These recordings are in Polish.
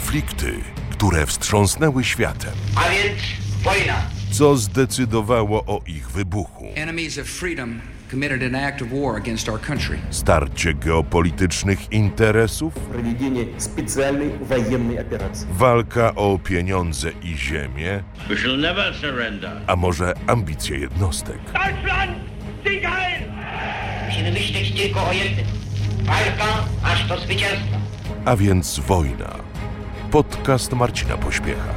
Konflikty, które wstrząsnęły światem. A więc wojna. Co zdecydowało o ich wybuchu? Enemies of freedom committed an act of war against our country. Starcie geopolitycznych interesów? Проведение специальной военной операции. Walka o pieniądze i ziemię? We shall never surrender. A może ambicje jednostek? Deutschland, Sieg heil! Musimy myśleć tylko o jednym. Walka aż do zwycięstwa. A więc wojna. Podcast Marcina Pośpiecha.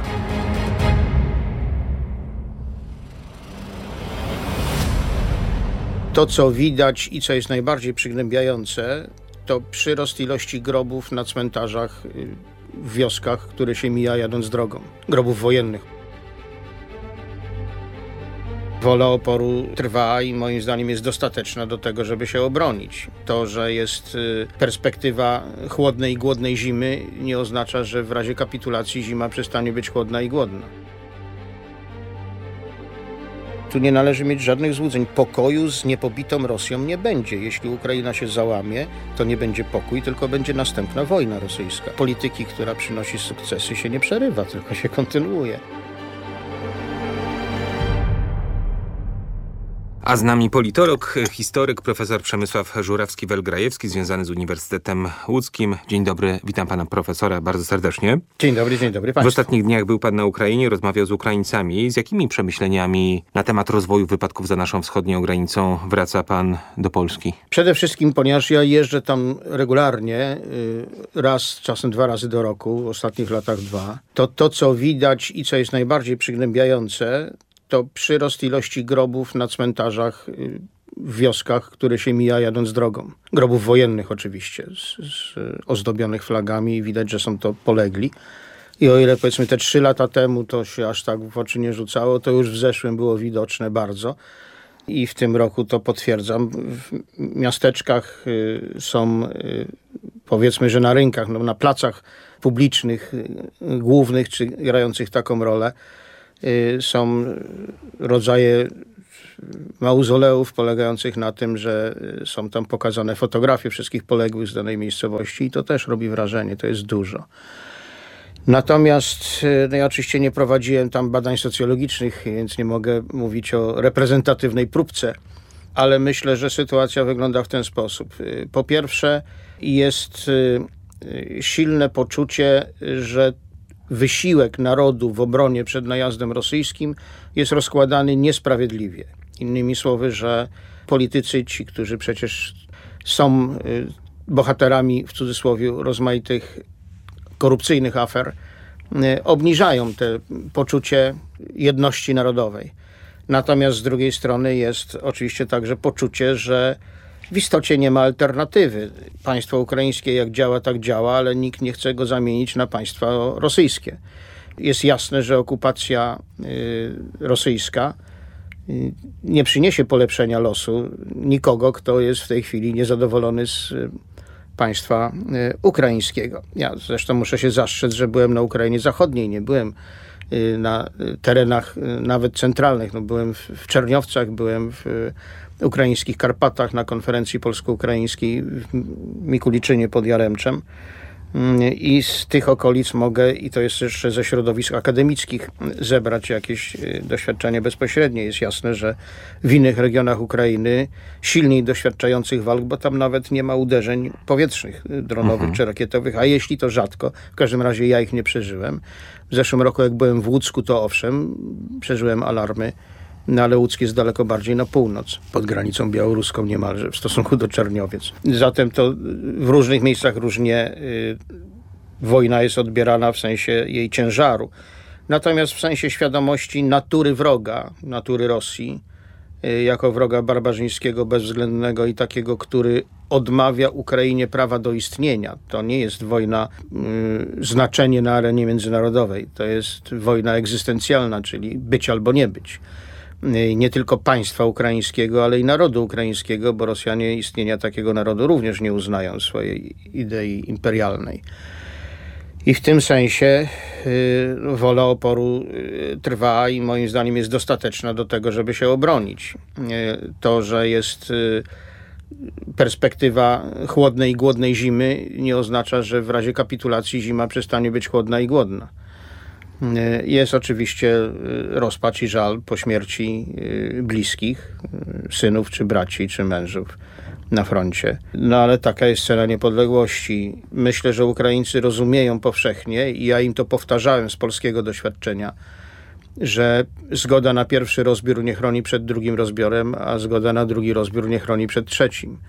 To, co widać i co jest najbardziej przygnębiające, to przyrost ilości grobów na cmentarzach w wioskach, które się mija jadąc drogą. Grobów wojennych. Wola oporu trwa i moim zdaniem jest dostateczna do tego, żeby się obronić. To, że jest perspektywa chłodnej i głodnej zimy, nie oznacza, że w razie kapitulacji zima przestanie być chłodna i głodna. Tu nie należy mieć żadnych złudzeń. Pokoju z niepobitą Rosją nie będzie. Jeśli Ukraina się załamie, to nie będzie pokój, tylko będzie następna wojna rosyjska. Polityki, która przynosi sukcesy, się nie przerywa, tylko się kontynuuje. A z nami politolog, historyk, profesor Przemysław Żurawski-Welgrajewski, związany z Uniwersytetem Łódzkim. Dzień dobry, witam pana profesora bardzo serdecznie. Dzień dobry państwu. W ostatnich dniach był pan na Ukrainie, rozmawiał z Ukraińcami. Z jakimi przemyśleniami na temat rozwoju wypadków za naszą wschodnią granicą wraca pan do Polski? Przede wszystkim, ponieważ ja jeżdżę tam regularnie, raz, czasem 2 razy do roku, w ostatnich latach 2, to co widać i co jest najbardziej przygnębiające, to przyrost ilości grobów na cmentarzach w wioskach, które się mija jadąc drogą. Grobów wojennych oczywiście, ozdobionych flagami i widać, że są to polegli. I o ile powiedzmy te 3 lata temu to się aż tak w oczy nie rzucało, to już w zeszłym było widoczne bardzo. I w tym roku to potwierdzam. W miasteczkach są, powiedzmy, że na rynkach, na placach publicznych, głównych, czy grających taką rolę, są rodzaje mauzoleów polegających na tym, że są tam pokazane fotografie wszystkich poległych z danej miejscowości i to też robi wrażenie, to jest dużo. Natomiast ja oczywiście nie prowadziłem tam badań socjologicznych, więc nie mogę mówić o reprezentatywnej próbce, ale myślę, że sytuacja wygląda w ten sposób. Po pierwsze, jest silne poczucie, że wysiłek narodu w obronie przed najazdem rosyjskim jest rozkładany niesprawiedliwie. Innymi słowy, że politycy, ci, którzy przecież są bohaterami, w cudzysłowie, rozmaitych korupcyjnych afer, obniżają te poczucie jedności narodowej. Natomiast z drugiej strony jest oczywiście także poczucie, że w istocie nie ma alternatywy. Państwo ukraińskie jak działa, tak działa, ale nikt nie chce go zamienić na państwo rosyjskie. Jest jasne, że okupacja rosyjska nie przyniesie polepszenia losu nikogo, kto jest w tej chwili niezadowolony z państwa ukraińskiego. Ja zresztą muszę się zastrzec, że byłem na Ukrainie Zachodniej, nie byłem na terenach nawet centralnych. No, byłem w Czerniowcach, byłem w ukraińskich Karpatach na konferencji polsko-ukraińskiej w Mikuliczynie pod Jaremczem i z tych okolic mogę, i to jest jeszcze ze środowisk akademickich, zebrać jakieś doświadczenie bezpośrednie. Jest jasne, że w innych regionach Ukrainy silniej doświadczających walk, bo tam nawet nie ma uderzeń powietrznych, dronowych czy rakietowych, a jeśli to rzadko, w każdym razie ja ich nie przeżyłem. W zeszłym roku jak byłem w Łucku, to owszem, przeżyłem alarmy, no ale Łuck jest daleko bardziej na północ, pod granicą białoruską niemalże, w stosunku do Czerniowiec. Zatem to w różnych miejscach różnie wojna jest odbierana w sensie jej ciężaru. Natomiast w sensie świadomości natury wroga, natury Rosji, jako wroga barbarzyńskiego, bezwzględnego i takiego, który odmawia Ukrainie prawa do istnienia. To nie jest wojna znaczenie na arenie międzynarodowej. To jest wojna egzystencjalna, czyli być albo nie być. Nie tylko państwa ukraińskiego, ale i narodu ukraińskiego, bo Rosjanie istnienia takiego narodu również nie uznają swojej idei imperialnej. I w tym sensie wola oporu trwa i moim zdaniem jest dostateczna do tego, żeby się obronić. To, że jest perspektywa chłodnej i głodnej zimy nie oznacza, że w razie kapitulacji zima przestanie być chłodna i głodna. Jest oczywiście rozpacz i żal po śmierci bliskich, synów czy braci, czy mężów na froncie. No ale taka jest cena niepodległości. Myślę, że Ukraińcy rozumieją powszechnie i ja im to powtarzałem z polskiego doświadczenia, że zgoda na pierwszy rozbiór nie chroni przed drugim rozbiorem, a zgoda na drugi rozbiór nie chroni przed trzecim.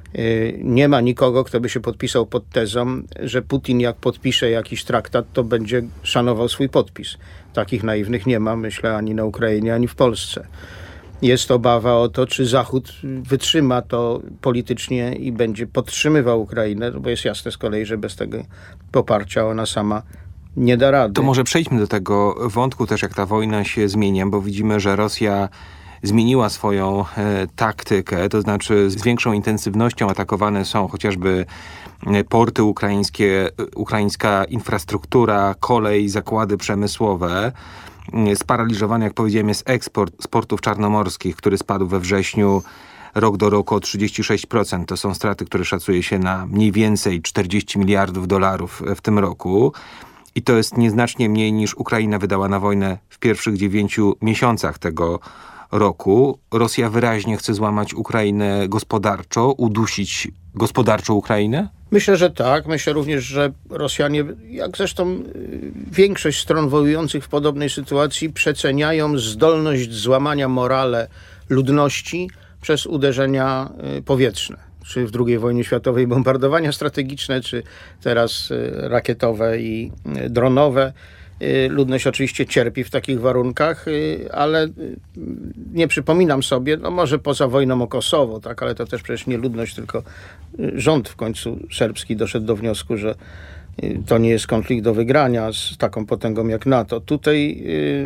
Nie ma nikogo, kto by się podpisał pod tezą, że Putin jak podpisze jakiś traktat, to będzie szanował swój podpis. Takich naiwnych nie ma, myślę, ani na Ukrainie, ani w Polsce. Jest obawa o to, czy Zachód wytrzyma to politycznie i będzie podtrzymywał Ukrainę, bo jest jasne z kolei, że bez tego poparcia ona sama nie da rady. To może przejdźmy do tego wątku też, jak ta wojna się zmienia, bo widzimy, że Rosja zmieniła swoją taktykę, to znaczy z większą intensywnością atakowane są chociażby porty ukraińskie, ukraińska infrastruktura, kolej, zakłady przemysłowe. Sparaliżowany, jak powiedziałem, jest eksport z portów czarnomorskich, który spadł we wrześniu rok do roku o 36%. To są straty, które szacuje się na mniej więcej 40 miliardów dolarów w tym roku. I to jest nieznacznie mniej niż Ukraina wydała na wojnę w pierwszych 9 miesiącach tego roku. Rosja wyraźnie chce złamać Ukrainę gospodarczo, udusić gospodarczo Ukrainę? Myślę, że tak. Myślę również, że Rosjanie, jak zresztą większość stron wojujących w podobnej sytuacji, przeceniają zdolność złamania morale ludności przez uderzenia powietrzne. Czy w II wojnie światowej bombardowania strategiczne, czy teraz rakietowe i dronowe. Ludność oczywiście cierpi w takich warunkach, ale nie przypominam sobie, no może poza wojną o Kosowo, tak, ale to też przecież nie ludność, tylko rząd w końcu serbski doszedł do wniosku, że to nie jest konflikt do wygrania z taką potęgą jak NATO. Tutaj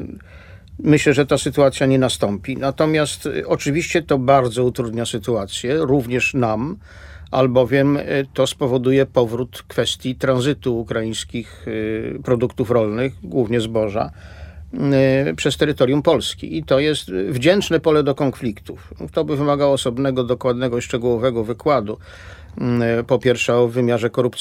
myślę, że ta sytuacja nie nastąpi. Natomiast oczywiście to bardzo utrudnia sytuację, również nam, albowiem to spowoduje powrót kwestii tranzytu ukraińskich produktów rolnych, głównie zboża, przez terytorium Polski. I to jest wdzięczne pole do konfliktów. To by wymagało osobnego, dokładnego i szczegółowego wykładu. Po pierwsze o wymiarze korupcji